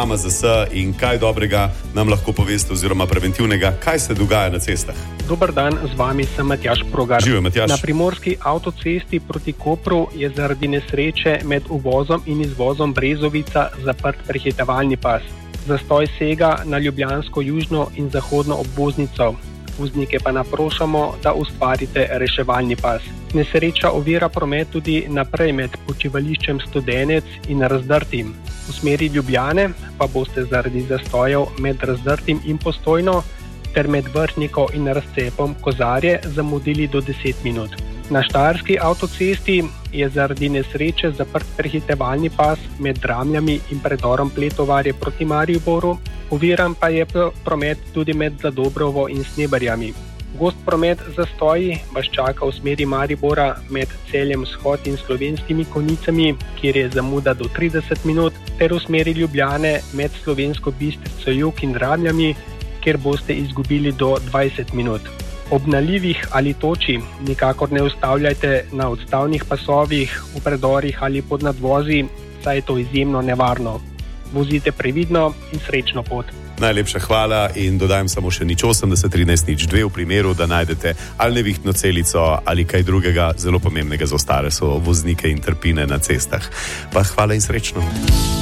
AMZS in kaj dobrega nam lahko poveste oziroma preventivnega, kaj se dogaja na cestah? Dober dan, z vami sem Matjaž Progar. Živijo, Matjaž. Na primorski avtocesti proti Kopru je zaradi nesreče med uvozom in izvozom Brezovica zaprt prehitevalni pas. Zastoj sega na ljubljansko južno in zahodno obvoznico. Voznike pa naprošamo, da ustvarite reševalni pas. Nesreča ovira promet tudi naprej med počivališčem Studenec in Razdrtim. V smeri Ljubljane pa boste zaradi zastojev med Razdrtim in Postojno ter med Vrhniko in Razcepom Kozarje zamudili do 10 minut. Na štajerski avtocesti je zaradi nesreče zaprt prehitevalni pas med Dramljami in predorom Pletovarje proti Mariboru, oviran pa je promet tudi med Zadobrovo in Sneberjami. Gost promet zastoji vas čaka v smeri Maribora med Celjem Vzhod in Slovenskimi Konjicami, kjer je zamuda do 30 minut, ter v smeri Ljubljane med Slovensko Bistrico Jug in Dramljami, kjer boste izgubili do 20 minut. Ob nalivih ali toči nikakor ne ustavljajte na odstavnih pasovih, v predorih ali pod nadvozi, saj je to izjemno nevarno. Vozite previdno in srečno pot. Najlepša hvala in dodajam samo še 080 13 02 v primeru, da najdete ali nevihtno celico ali kaj drugega zelo pomembnega za ostale voznike in trpine na cestah. Pa hvala in srečno.